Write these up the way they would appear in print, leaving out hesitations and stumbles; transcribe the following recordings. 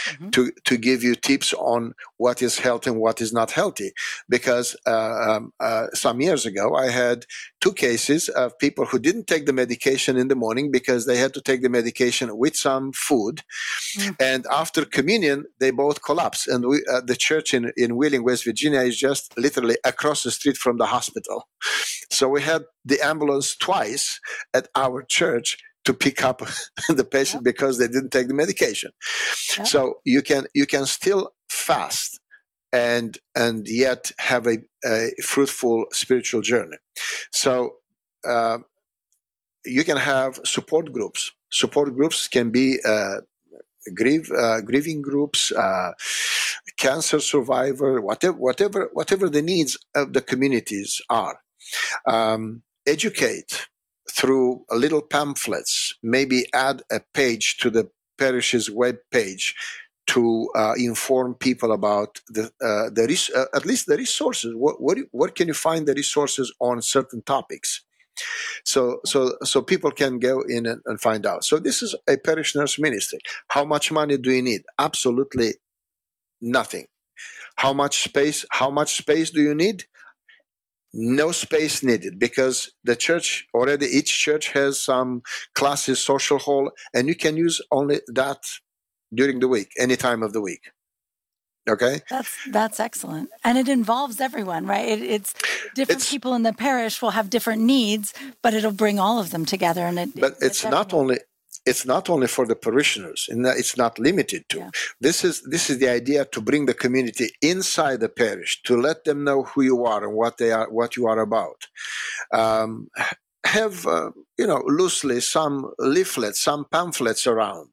Mm-hmm. to give you tips on what is healthy and what is not healthy. Because some years ago, I had 2 cases of people who didn't take the medication in the morning because they had to take the medication with some food. Mm-hmm. And after communion, they both collapsed. And the church in Wheeling, West Virginia, is just literally across the street from the hospital. So we had the ambulance twice at our church to pick up the patient because they didn't take the medication. Yep. So you can still fast and yet have a fruitful spiritual journey. So you can have support groups. Support groups can be grieving groups, cancer survivor, whatever the needs of the communities are. Educate through little pamphlets, maybe add a page to the parish's web page to inform people about at least the resources. What can you find the resources on certain topics? So people can go in and find out. So this is a parish nurse ministry. How much money do you need? Absolutely nothing. How much space do you need? No space needed, because the church already, each church has some classes, social hall, and you can use only that during the week, any time of the week. Okay, that's excellent, and it involves everyone, right? It's different people in the parish will have different needs, but it'll bring all of them together. And it's not only for the parishioners, and it's not limited to. Yeah. This is the idea, to bring the community inside the parish, to let them know who you are and what you are about. Have loosely some leaflets, some pamphlets around.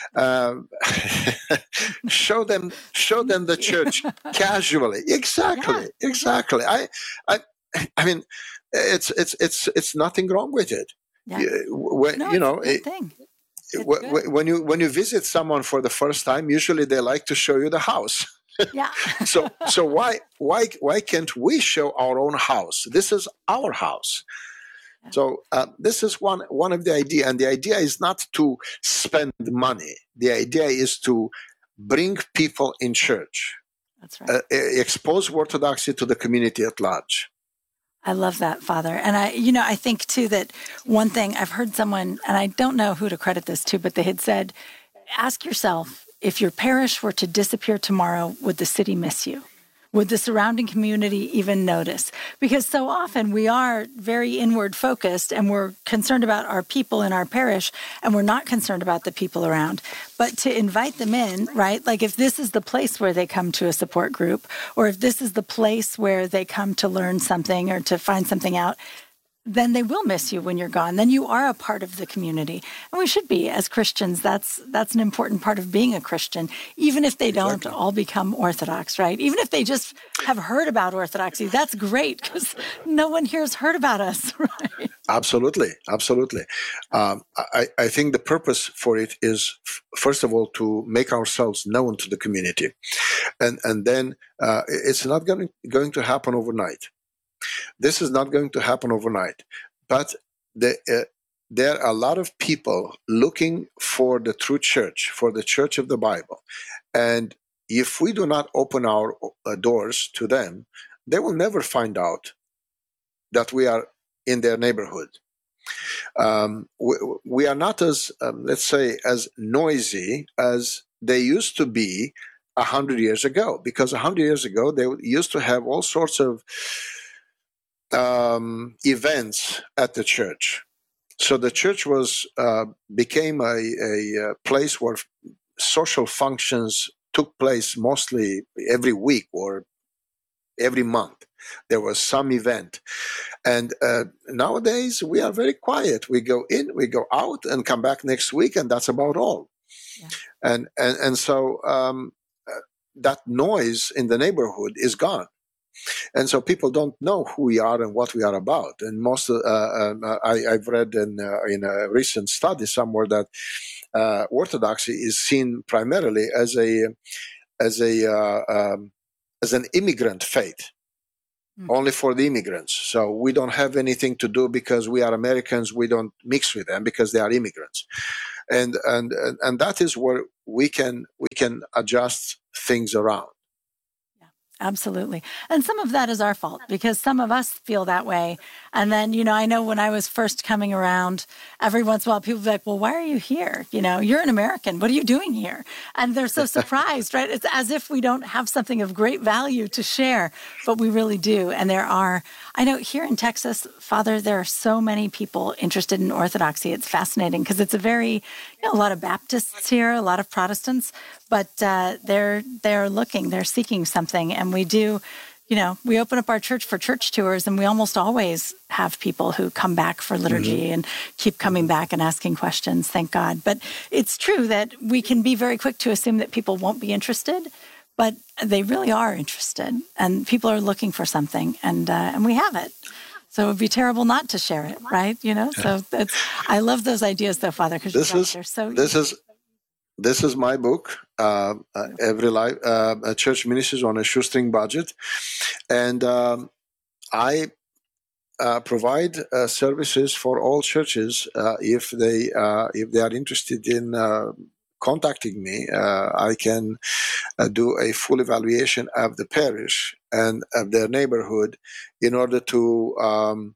Show them the church casually. Exactly. I mean, it's nothing wrong with it. Yeah. It's a good thing. When you visit someone for the first time, usually they like to show you the house. Yeah. so why can't we show our own house? This is our house. So this is one of the idea, and the idea is not to spend money. The idea is to bring people in church. That's right. Expose orthodoxy to the community at large. I love that, Father. And I think too that one thing I've heard someone, and I don't know who to credit this to, but they had said, ask yourself, if your parish were to disappear tomorrow, would the city miss you? Would the surrounding community even notice? Because so often we are very inward focused and we're concerned about our people in our parish and we're not concerned about the people around. But to invite them in, right? Like if this is the place where they come to a support group, or if this is the place where they come to learn something or to find something out, then they will miss you when you're gone. Then you are a part of the community. And we should be, as Christians. That's an important part of being a Christian, even if they don't all become Orthodox, right? Even if they just have heard about Orthodoxy, that's great, because no one here has heard about us, right? Absolutely. I think the purpose for it is, first of all, to make ourselves known to the community. And then it's not going to happen overnight. This is not going to happen overnight, but there are a lot of people looking for the true church, for the church of the Bible. And if we do not open our doors to them, they will never find out that we are in their neighborhood. We are not as, let's say, as noisy as they used to be 100 years ago, because 100 years ago, they used to have all sorts of events at the church. So the church became a place where social functions took place mostly every week or every month. There was some event. And nowadays we are very quiet. We go in, we go out, and come back next week, and that's about all. Yeah. And so that noise in the neighborhood is gone. And so people don't know who we are and what we are about. And most, I've read in a recent study somewhere that Orthodoxy is seen primarily as an immigrant faith. only for the immigrants. So we don't have anything to do because we are Americans. We don't mix with them because they are immigrants, and that is where we can adjust things around. Absolutely. And some of that is our fault because some of us feel that way. And then, I know when I was first coming around, every once in a while, people would be like, well, why are you here? You're an American. What are you doing here? And they're so surprised, right? It's as if we don't have something of great value to share, but we really do. And I know here in Texas, Father, there are so many people interested in Orthodoxy. It's fascinating because it's a lot of Baptists here, a lot of Protestants, but they're looking, they're seeking something. And we do, we open up our church for church tours, and we almost always have people who come back for liturgy and keep coming back and asking questions, thank God. But it's true that we can be very quick to assume that people won't be interested, but they really are interested, and people are looking for something, and we have it. So it would be terrible not to share it, right? So I love those ideas, though, Father, because they're so easy. This is my book, Every Life, Church Ministries on a Shoestring Budget. And I provide services for all churches if they are interested in contacting me. I can do a full evaluation of the parish and of their neighborhood in order to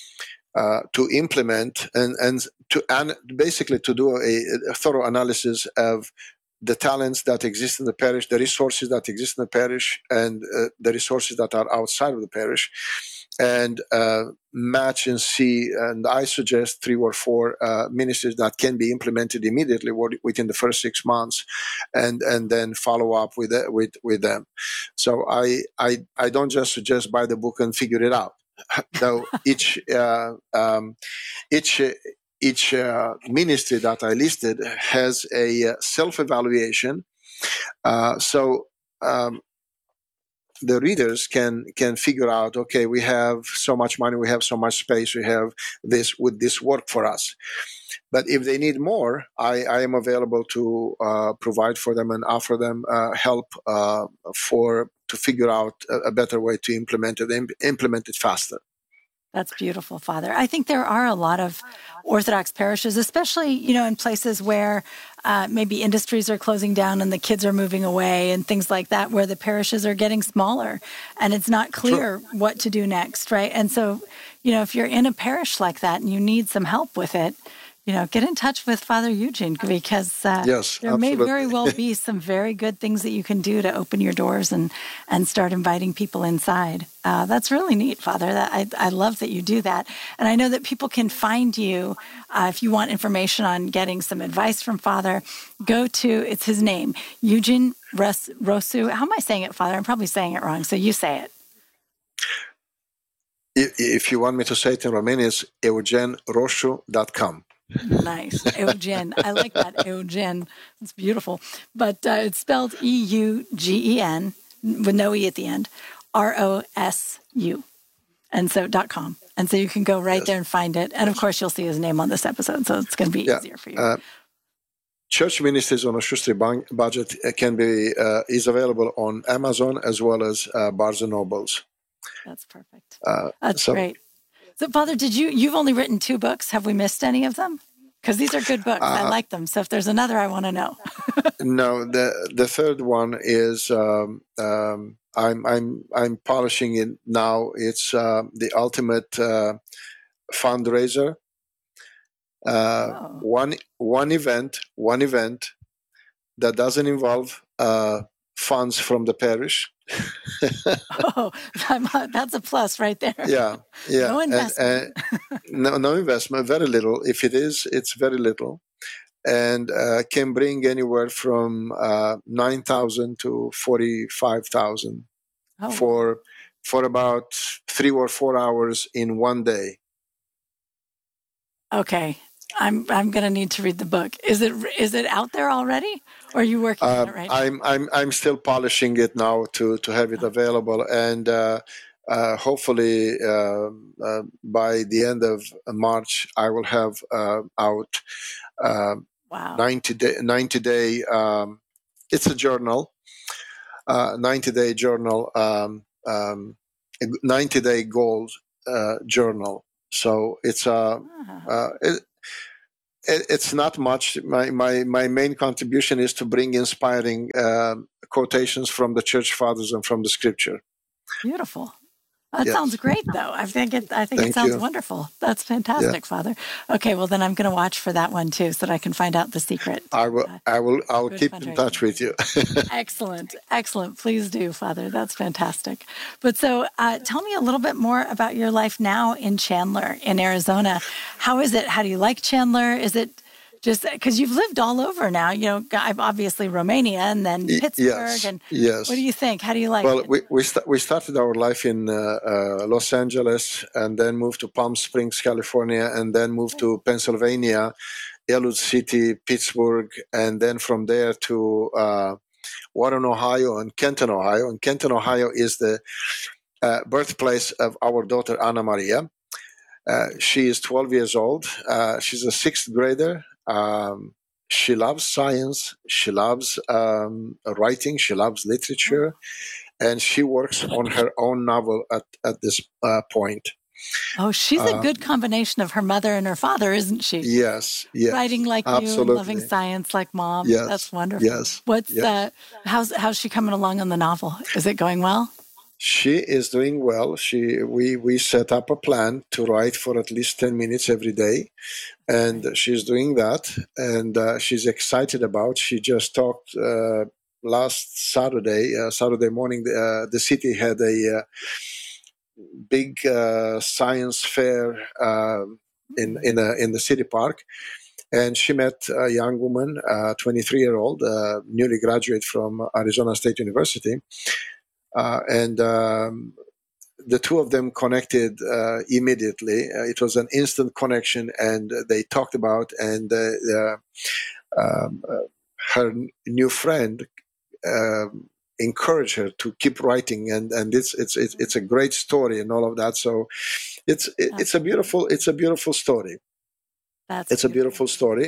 implement and basically to do a thorough analysis of the talents that exist in the parish, the resources that exist in the parish, and the resources that are outside of the parish, and match and see. And I suggest 3 or 4 ministries that can be implemented immediately within the first 6 months, and then follow up with them. So I don't just suggest buy the book and figure it out. Though each ministry that I listed has a self-evaluation, so the readers can figure out, okay, we have so much money, we have so much space, we have this, would this work for us? But if they need more, I am available to provide for them and offer them help to figure out a better way to implement it faster. That's beautiful, Father. I think there are a lot of Orthodox parishes, especially, in places where maybe industries are closing down and the kids are moving away and things like that, where the parishes are getting smaller and it's not clear what to do next, right? And so, if you're in a parish like that and you need some help with it, get in touch with Father Eugene, because yes, there may very well be some very good things that you can do to open your doors and start inviting people inside. That's really neat, Father. I love that you do that. And I know that people can find you if you want information on getting some advice from Father. Go to, it's his name, Eugene Rosu. How am I saying it, Father? I'm probably saying it wrong, so you say it. If you want me to say it in Romanian, it's eugenrosu.com. Nice. Eugen. I like that. Eugen. It's beautiful. But it's spelled EUGEN with no E at the end. ROSU. And so .com. And so you can go right there and find it. And of course, you'll see his name on this episode. So it's going to be easier for you. Church Ministries on a Shoestring Budget is available on Amazon as well as Barnes & Nobles. That's perfect. That's great. So, Father, you've only written 2 books. Have we missed any of them? Because these are good books. I like them. So if there's another, I want to know. No, the third one is I'm polishing it now. It's the ultimate fundraiser. One event that doesn't involve funds from the parish. That's a plus right there. Yeah. No investment. No investment, very little. If it is, it's very little, and can bring anywhere from 9,000 to 45,000 for about 3 or 4 hours in one day. Okay. I'm going to need to read the book. Is it out there already, or are you working on it right now? I'm still polishing it now to have it available, and hopefully by the end of March I will have out 90 day. It's a journal, 90-day journal 90-day goal journal. So it's it's not much. My main contribution is to bring inspiring quotations from the church fathers and from the scripture. Beautiful. That sounds Yes. great, though. I think it Thank sounds you. wonderful. That's Yeah. fantastic, Father. Okay, well then I'm going to watch for that one too, so that I can find out the secret. I'll Good keep in touch fundraising. with you. Excellent, excellent. Please do, Father. That's fantastic. But so, tell me a little bit more about your life now in Chandler, in Arizona. How is it? How do you like Chandler? Is it just because you've lived all over now? You know, I've obviously Romania and then Pittsburgh. Yes, And what do yes. you think? How do you like Well, it? we started our life in Los Angeles, and then moved to Palm Springs, California, and then moved to Pennsylvania, Elwood City, Pittsburgh, and then from there to Warren, Ohio, and Kenton, Ohio. And Kenton, Ohio is the birthplace of our daughter Anna Maria. She is 12 years old. She's a sixth grader. She loves science. She loves writing. She loves literature, and she works on her own novel at this point. Oh, she's a good combination of her mother and her father, isn't she? Yes, Writing yes, like you and loving absolutely. science like mom. That's Yes, wonderful. yes, What's yes. how's she coming along on the novel? Is it going well? She is doing well. We set up a plan to write for at least 10 minutes every day, Right. and she's doing that, and she's excited about. She just talked last Saturday morning. The city had a big science fair in the city park, and she met a young woman, 23-year-old, newly graduate from Arizona State University, and the two of them connected immediately. It was an instant connection, and they talked about, and um, uh, her new friend encouraged her to keep writing, and it's a great story and all of that. So it's That's a beautiful story. that's It's a beautiful. beautiful story,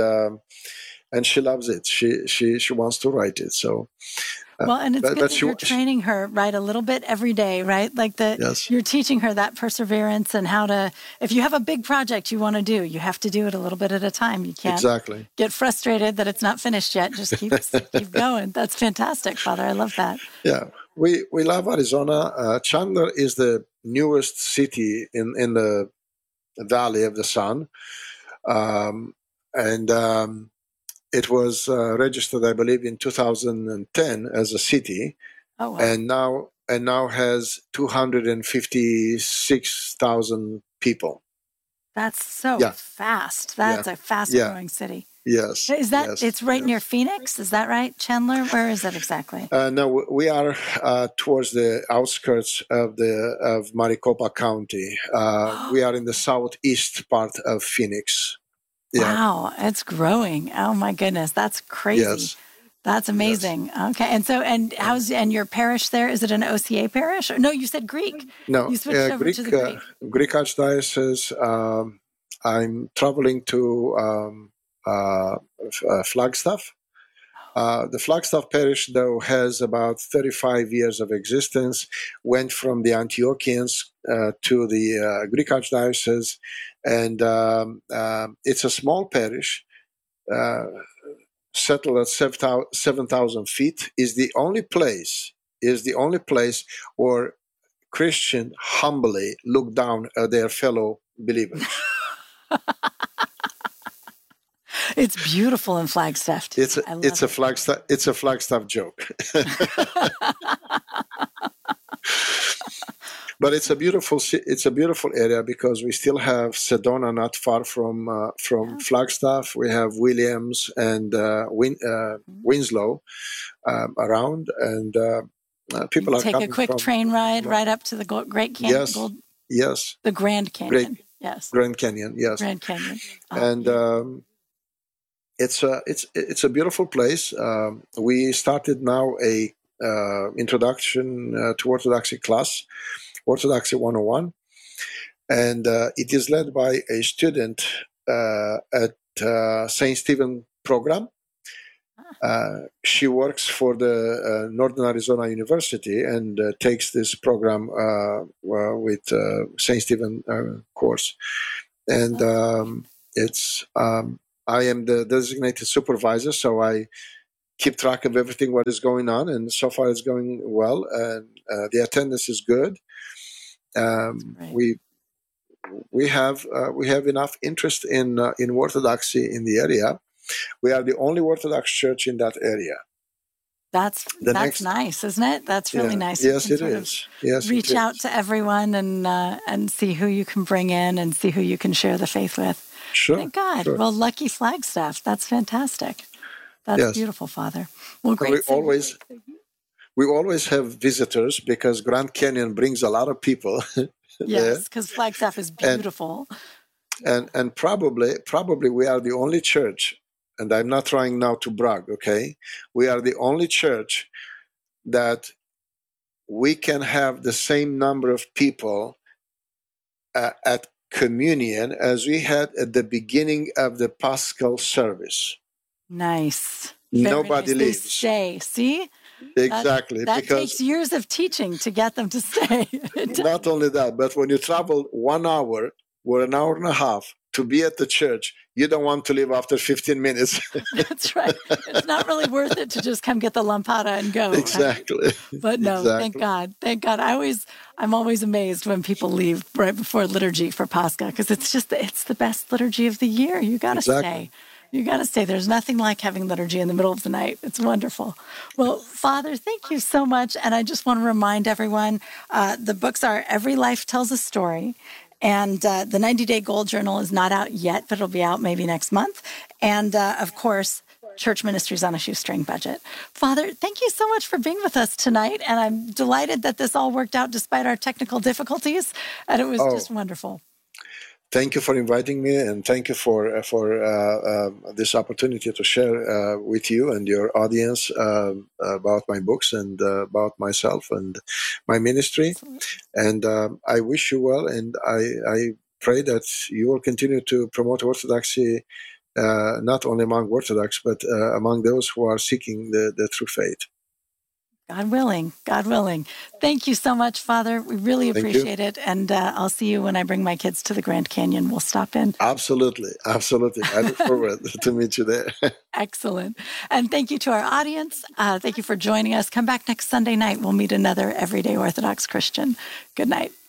and she loves it. She wants to write it. So, Well, and it's good but that you're she training her, right? A little bit every day, right? Like yes, you're teaching her that perseverance and how to, if you have a big project you want to do, you have to do it a little bit at a time. You can't exactly. get frustrated that it's not finished yet. Just keep going. That's fantastic, Father. I love that. Yeah, we love Arizona. Chandler is the newest city in the Valley of the Sun, and it was registered, I believe, in 2010 as a city, Oh, wow. and now has 256,000 people. That's so Yeah, fast. yeah, That's a fast yeah. growing city. Yes, Is that, yes, it's right near yes. Phoenix? Is that right? Chandler? Where is it exactly? No, we are towards the outskirts of Maricopa County. We are in the southeast part of Phoenix. Yeah. Wow, it's growing. Oh my goodness, that's crazy. Yes. That's Yes. amazing. Okay. And so, and Yeah. and your parish there, is it an OCA parish? Or no, you said Greek. No, You switched over to Greek the Greek. Archdiocese. I'm traveling to Flagstaff. The Flagstaff parish, though, has about 35 years of existence, went from the Antiochians to the Greek Archdiocese, and it's a small parish, uh, settled at 7,000 feet, is the only place where Christian humbly look down at their fellow believers. It's beautiful in Flagstaff too. It's a I it's love a it. Flagstaff joke. But it's a beautiful area because we still have Sedona not far from Yeah. Flagstaff. We have Williams and Winslow around, and You people can are take a coming quick from. train ride right up to the Great Canyon, Yes, yes, the Grand great Canyon. Yes, Grand Canyon. Yes, Grand Canyon. Oh, and beautiful. it's a beautiful place. We started now a introduction to Orthodoxy class, Orthodoxy 101, and it is led by a student at St. Stephen program, She works for the Northern Arizona University and takes this program with St. Stephen course. And it's I am the designated supervisor, so I keep track of everything what is going on, and so far it's going well, and the attendance is good. We have enough interest in Orthodoxy in the area. We are the only Orthodox church in that area. That's nice, isn't it? That's really nice. Yes, it is. Yes, reach out to everyone and see who you can bring in and see who you can share the faith with. Sure. Thank God. Sure. Well, lucky Flagstaff. That's fantastic. That's beautiful, Father. Well, great. We always have visitors because Grand Canyon brings a lot of people. Yes, because Flagstaff is beautiful. And probably we are the only church, and I'm not trying now to brag, okay? We are the only church that we can have the same number of people at communion as we had at the beginning of the Paschal service. Nice. Nobody leaves. They stay. See? Exactly. That takes years of teaching to get them to stay. Not only that, but when you travel 1 hour or an hour and a half to be at the church, you don't want to leave after 15 minutes. That's right. It's not really worth it to just come get the lampada and go. Exactly. Right? But no, Thank God. Thank God. I'm always amazed when people leave right before liturgy for Pascha, because it's the best liturgy of the year. You got to stay. You got to stay. There's nothing like having liturgy in the middle of the night. It's wonderful. Well, Father, thank you so much. And I just want to remind everyone, the books are Every Life Tells a Story. And the 90-Day Goal Journal is not out yet, but it'll be out maybe next month. And, of course, Church Ministries on a Shoestring Budget. Father, thank you so much for being with us tonight. And I'm delighted that this all worked out despite our technical difficulties. And it was just wonderful. Thank you for inviting me, and thank you for this opportunity to share with you and your audience about my books and about myself and my ministry. Absolutely. And I wish you well, and I pray that you will continue to promote Orthodoxy, not only among Orthodox, but among those who are seeking the true faith. God willing. God willing. Thank you so much, Father. We really appreciate it. And I'll see you when I bring my kids to the Grand Canyon. We'll stop in. Absolutely. Absolutely. I look forward to meet you there. Excellent. And thank you to our audience. Thank you for joining us. Come back next Sunday night. We'll meet another Everyday Orthodox Christian. Good night.